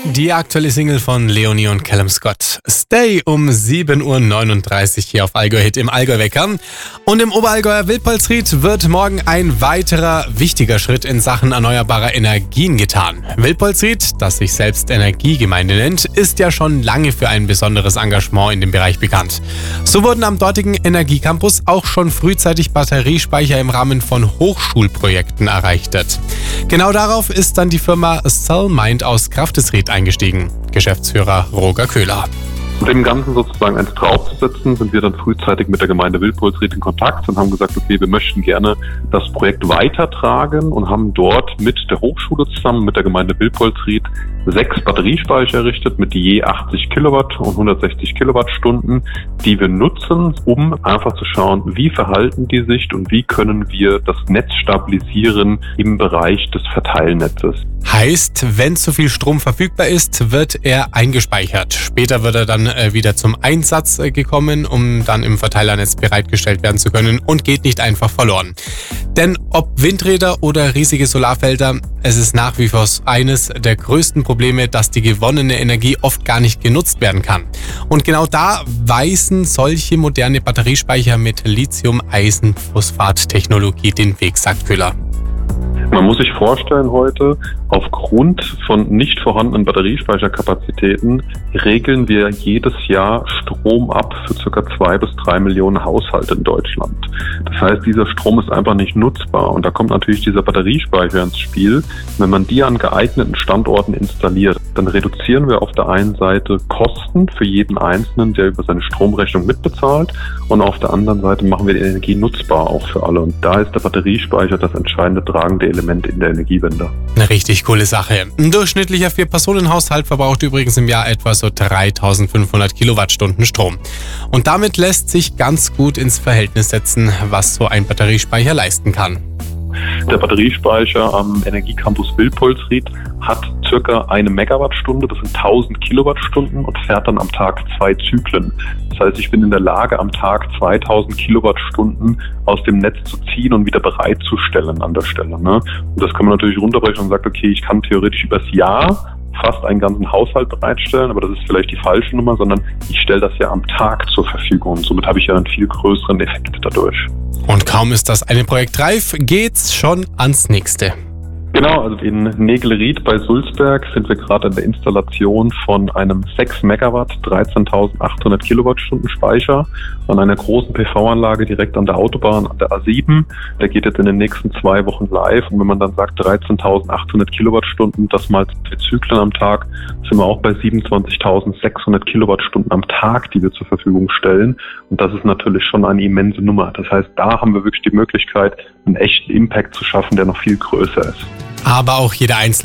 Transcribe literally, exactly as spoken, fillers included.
Die aktuelle Single von Leonie und Callum Scott. Stay um sieben Uhr neununddreißig hier auf Allgäu Hit im Allgäu-Wecker. Und im Oberallgäuer Wildpolsried wird morgen ein weiterer wichtiger Schritt in Sachen erneuerbarer Energien getan. Wildpolsried, das sich selbst Energiegemeinde nennt, ist ja schon lange für ein besonderes Engagement in dem Bereich bekannt. So wurden am dortigen Energiecampus auch schon frühzeitig Batteriespeicher im Rahmen von Hochschulprojekten errichtet. Genau darauf ist dann die Firma Cellmind aus Kraftesried eingestiegen. Geschäftsführer Roger Köhler. Um dem Ganzen sozusagen eins draufzusetzen, sind wir dann frühzeitig mit der Gemeinde Wildpolsried in Kontakt und haben gesagt, okay, wir möchten gerne das Projekt weitertragen und haben dort mit der Hochschule zusammen, mit der Gemeinde Wildpolsried, sechs Batteriespeicher errichtet mit je achtzig Kilowatt und hundertsechzig Kilowattstunden, die wir nutzen, um einfach zu schauen, wie verhalten die sich und wie können wir das Netz stabilisieren im Bereich des Verteilnetzes. Heißt, wenn zu viel Strom verfügbar ist, wird er eingespeichert. Später wird er dann äh, wieder zum Einsatz äh, gekommen, um dann im Verteilernetz bereitgestellt werden zu können und geht nicht einfach verloren. Denn ob Windräder oder riesige Solarfelder, es ist nach wie vor eines der größten Probleme, dass die gewonnene Energie oft gar nicht genutzt werden kann. Und genau da weisen solche moderne Batteriespeicher mit Lithium-Eisen-Phosphat-Technologie den Weg, sagt Köhler. Man muss sich vorstellen heute, aufgrund von nicht vorhandenen Batteriespeicherkapazitäten regeln wir jedes Jahr Strom ab für ca. zwei bis drei Millionen Haushalte in Deutschland. Das heißt, dieser Strom ist einfach nicht nutzbar und da kommt natürlich dieser Batteriespeicher ins Spiel. Wenn man die an geeigneten Standorten installiert, dann reduzieren wir auf der einen Seite Kosten für jeden Einzelnen, der über seine Stromrechnung mitbezahlt, und auf der anderen Seite machen wir die Energie nutzbar auch für alle. Und da ist der Batteriespeicher das entscheidende tragende Element in der Energiewende. Eine richtig coole Sache. Ein durchschnittlicher Vier-Personen-Haushalt verbraucht übrigens im Jahr etwa so dreitausendfünfhundert Kilowattstunden Strom. Und damit lässt sich ganz gut ins Verhältnis setzen, was so ein Batteriespeicher leisten kann. Der Batteriespeicher am Energiecampus Wildpolsried hat circa eine Megawattstunde, das sind tausend Kilowattstunden, und fährt dann am Tag zwei Zyklen. Das heißt, ich bin in der Lage, am Tag zweitausend Kilowattstunden aus dem Netz zu ziehen und wieder bereitzustellen an der Stelle. Ne? Und das kann man natürlich runterbrechen und sagt, okay, ich kann theoretisch übers Jahr fast einen ganzen Haushalt bereitstellen, aber das ist vielleicht die falsche Nummer, sondern ich stelle das ja am Tag zur Verfügung. Und somit habe ich ja einen viel größeren Effekt dadurch. Und kaum ist das eine Projekt reif, geht's schon ans nächste. Genau, also in Negelried bei Sulzberg sind wir gerade in der Installation von einem sechs Megawatt, dreizehntausendachthundert Kilowattstunden Speicher an einer großen P V-Anlage direkt an der Autobahn, an der A sieben. Der geht jetzt in den nächsten zwei Wochen live, und wenn man dann sagt dreizehntausendachthundert Kilowattstunden, das mal zwei Zyklen am Tag, sind wir auch bei siebenundzwanzigtausendsechshundert Kilowattstunden am Tag, die wir zur Verfügung stellen. Und das ist natürlich schon eine immense Nummer. Das heißt, da haben wir wirklich die Möglichkeit, einen echten Impact zu schaffen, der noch viel größer ist. Aber auch jeder einzelne